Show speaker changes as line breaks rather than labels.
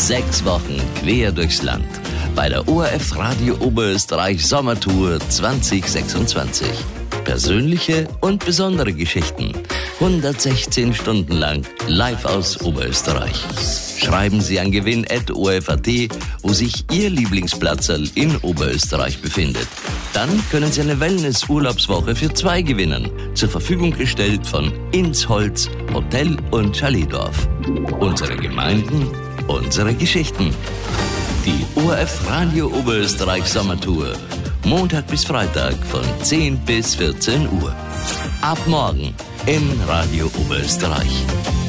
6 Wochen quer durchs Land bei der ORF Radio Oberösterreich Sommertour 2026. Persönliche und besondere Geschichten. 116 Stunden lang live aus Oberösterreich. Schreiben Sie an gewinn@orf.at, wo sich Ihr Lieblingsplatzerl in Oberösterreich befindet. Dann können Sie eine Wellness-Urlaubswoche für 2 gewinnen. Zur Verfügung gestellt von Insholz, Hotel und Chaletdorf. Unsere Gemeinden, unsere Geschichten. Die ORF Radio Oberösterreich Sommertour. Montag bis Freitag von 10 bis 14 Uhr. Ab morgen im Radio Oberösterreich.